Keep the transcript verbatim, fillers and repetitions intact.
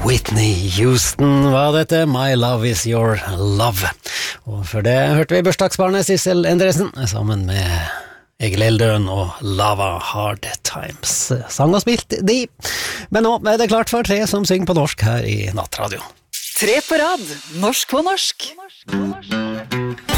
Whitney Houston var dette, My Love Is Your Love. Og for det hørte vi bursdagsbarnet Sissel Endresen sammen med Egil Eldøen og Lava Hard Times. Sang og spilt de. Men nå er det klart for tre som synger på norsk her i Nattradio. Tre på rad, norsk på norsk. Norsk på norsk.